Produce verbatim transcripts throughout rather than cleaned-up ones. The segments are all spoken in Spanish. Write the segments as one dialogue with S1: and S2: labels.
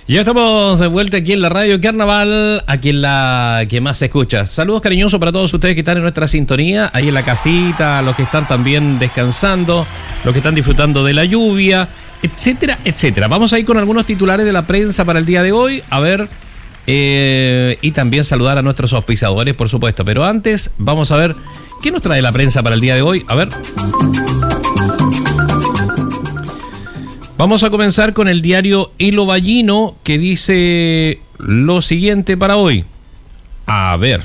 S1: Ya estamos de vuelta aquí en la Radio Carnaval, aquí en la que más se escucha. Saludos cariñosos para todos ustedes que están en nuestra sintonía, ahí en la casita, los que están también descansando, los que están disfrutando de la lluvia, etcétera, etcétera. Vamos a ir con algunos titulares de la prensa para el día de hoy, a ver, eh, y también saludar a nuestros auspiciadores, por supuesto. Pero antes, vamos a ver qué nos trae la prensa para el día de hoy. A ver. Vamos a comenzar con el diario El Ovallino, que dice lo siguiente para hoy. A ver.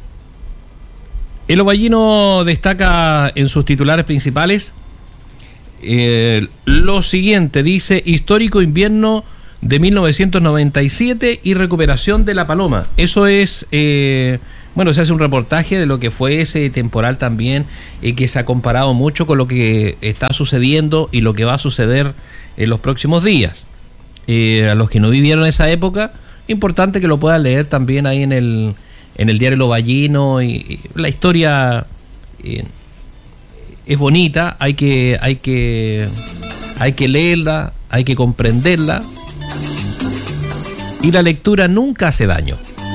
S1: El Ovallino destaca en sus titulares principales eh, lo siguiente. Dice: histórico invierno de mil novecientos noventa y siete y recuperación de la paloma. Eso es... Eh, bueno, se hace un reportaje de lo que fue ese temporal también, y eh, que se ha comparado mucho con lo que está sucediendo y lo que va a suceder en los próximos días. Eh, a los que no vivieron esa época, importante que lo puedan leer también ahí en el, en el diario El Ovallino. Y, y la historia eh, es bonita, hay que, hay que, hay que leerla, hay que comprenderla, y la lectura nunca hace daño.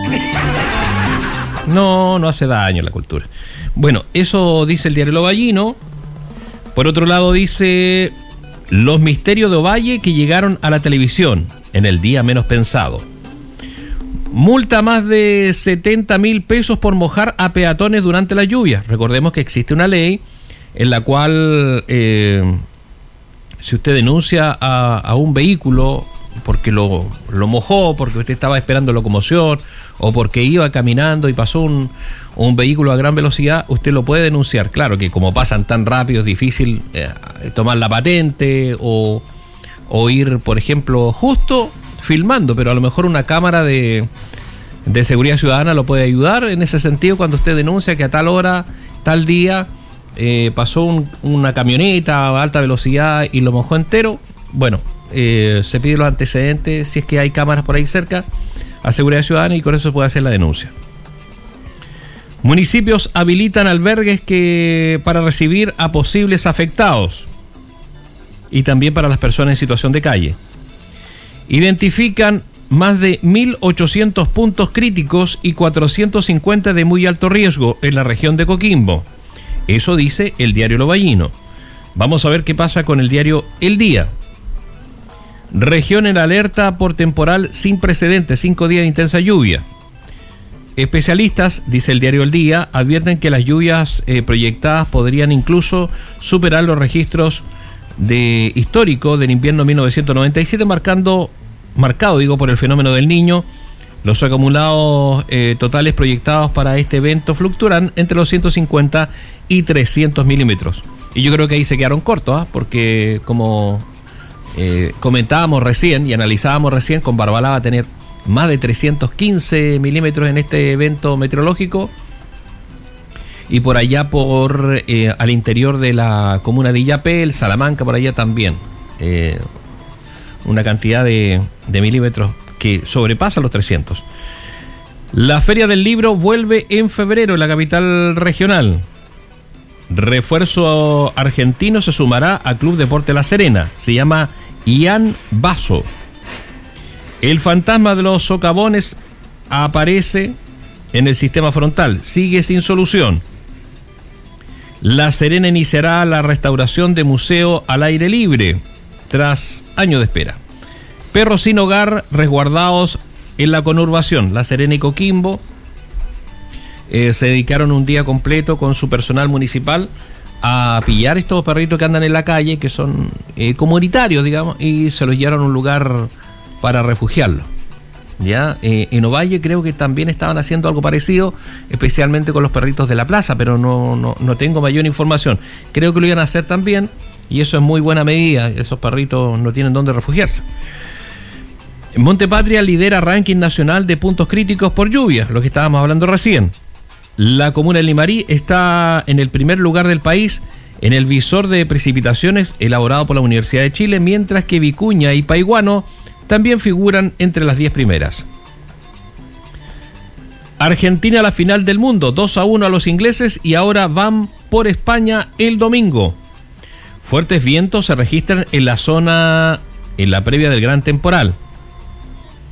S1: No, no hace daño la cultura. Bueno, eso dice el diario El Ovallino. Por otro lado dice: los misterios de Ovalle que llegaron a la televisión en el día menos pensado. Multa más de setenta mil pesos por mojar a peatones durante la lluvia. Recordemos que existe una ley en la cual eh, si usted denuncia a, a un vehículo porque lo, lo mojó, porque usted estaba esperando locomoción, o porque iba caminando y pasó un, un vehículo a gran velocidad, usted lo puede denunciar. Claro que como pasan tan rápido es difícil eh, tomar la patente o, o ir, por ejemplo, justo filmando, pero a lo mejor una cámara de, de seguridad ciudadana lo puede ayudar en ese sentido. Cuando usted denuncia que a tal hora, tal día eh, pasó un, una camioneta a alta velocidad y lo mojó entero, bueno, eh, se pide los antecedentes, si es que hay cámaras por ahí cerca, a seguridad ciudadana, y con eso se puede hacer la denuncia. Municipios habilitan albergues que para recibir a posibles afectados y también para las personas en situación de calle. Identifican más de mil ochocientos puntos críticos y cuatrocientos cincuenta de muy alto riesgo en la región de Coquimbo. Eso dice el diario El Ovallino. Vamos a ver qué pasa con el diario El Día. Región en alerta por temporal sin precedentes, cinco días de intensa lluvia. Especialistas, dice el diario El Día, advierten que las lluvias eh, proyectadas podrían incluso superar los registros de histórico del invierno mil novecientos noventa y siete, marcando, marcado digo, por el fenómeno del Niño. Los acumulados eh, totales proyectados para este evento fluctúan entre los ciento cincuenta y trescientos milímetros. Y yo creo que ahí se quedaron cortos, ¿eh? porque como eh, comentábamos recién y analizábamos recién, con Barbalá va a tener más de trescientos quince milímetros en este evento meteorológico, y por allá por eh, al interior de la comuna de Illapel, Salamanca, por allá también eh, una cantidad de, de milímetros que sobrepasa los trescientos. La Feria del Libro vuelve en febrero en la capital regional. Refuerzo argentino se sumará a Club Deporte La Serena, se llama Ian Basso. El fantasma de los socavones aparece en el sistema frontal, sigue sin solución. La Serena iniciará la restauración de museo al aire libre tras años de espera. Perros sin hogar resguardados en la conurbación. La Serena y Coquimbo eh, se dedicaron un día completo con su personal municipal a pillar estos perritos que andan en la calle, que son eh, comunitarios, digamos, y se los llevaron a un lugar para refugiarlos. Ya eh, en Ovalle creo que también estaban haciendo algo parecido, especialmente con los perritos de la plaza, pero no, no, no tengo mayor información. Creo que lo iban a hacer también, y eso es muy buena medida. Esos perritos no tienen dónde refugiarse. Montepatria lidera ranking nacional de puntos críticos por lluvia, lo que estábamos hablando recién. La comuna de Limarí está en el primer lugar del país en el visor de precipitaciones elaborado por la Universidad de Chile, mientras que Vicuña y Paiguano también figuran entre las diez primeras. Argentina a la final del mundo, dos a uno a los ingleses, y ahora van por España el domingo. Fuertes vientos se registran en la zona, en la previa del gran temporal.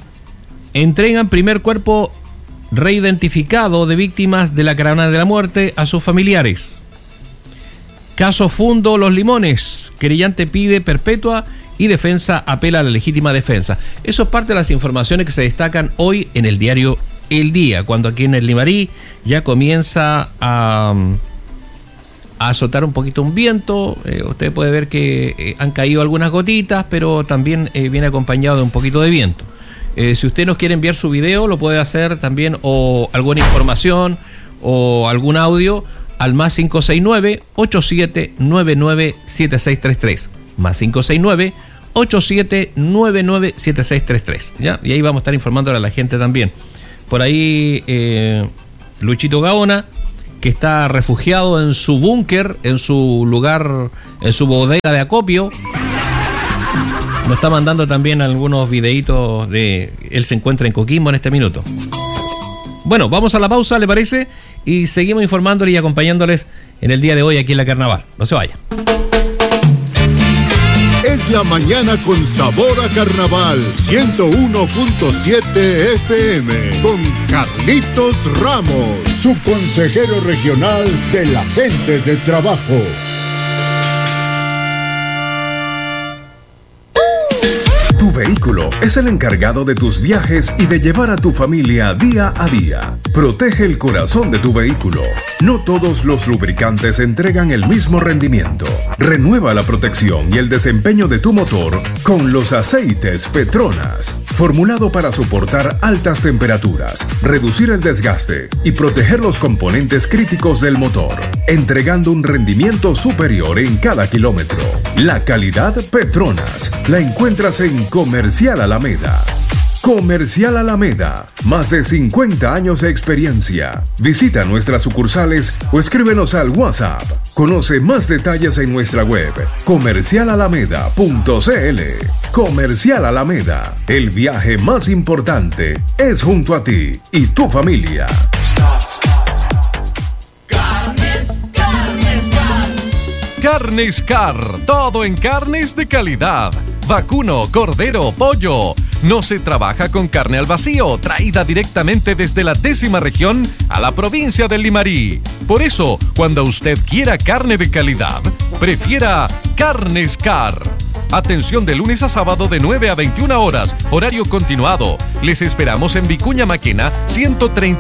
S1: entregan primer cuerpo reidentificado de víctimas de la caravana de la muerte a sus familiares. Caso Fundo Los Limones, querellante pide perpetua y defensa apela a la legítima defensa. Eso es parte de las informaciones que se destacan hoy en el diario El Día, cuando aquí en el Limarí ya comienza a, a azotar un poquito un viento. Eh, usted puede ver que eh, han caído algunas gotitas, pero también eh, viene acompañado de un poquito de viento. Eh, si usted nos quiere enviar su video, lo puede hacer también, o alguna información o algún audio al más cinco seis nueve, ocho siete nueve nueve, siete seis tres tres. Más cinco seis nueve, ocho siete nueve nueve, siete seis tres tres. ¿Ya? Y ahí vamos a estar informándole a la gente también. Por ahí eh, Luchito Gaona, que está refugiado en su búnker, en su lugar, en su bodega de acopio, nos está mandando también algunos videitos de... Él se encuentra en Coquimbo en este minuto. Bueno, vamos a la pausa, ¿le parece? Y seguimos informándoles y acompañándoles en el día de hoy aquí en la Carnaval. No se vayan.
S2: Es la mañana con sabor a carnaval. ciento uno punto siete F M. Con Carlitos Ramos, su consejero regional de la gente de trabajo.
S3: Tu vehículo es el encargado de tus viajes y de llevar a tu familia día a día. Protege el corazón de tu vehículo. No todos los lubricantes entregan el mismo rendimiento. Renueva la protección y el desempeño de tu motor con los aceites Petronas, formulado para soportar altas temperaturas, reducir el desgaste y proteger los componentes críticos del motor, entregando un rendimiento superior en cada kilómetro. La calidad Petronas la encuentras en Comercial Alameda. Comercial Alameda, más de cincuenta años de experiencia. Visita nuestras sucursales o escríbenos al WhatsApp. Conoce más detalles en nuestra web comercial alameda punto c l. Comercial Alameda, el viaje más importante es junto a ti y tu familia.
S4: Carnes, carnes, carnes.
S5: Carnes Car, todo en carnes de calidad. Vacuno, cordero, pollo. No se trabaja con carne al vacío, traída directamente desde la décima región a la provincia del Limarí. Por eso, cuando usted quiera carne de calidad, prefiera Carnes Car. Atención de lunes a sábado de nueve a veintiuna horas, horario continuado. Les esperamos en Vicuña Maquena ciento treinta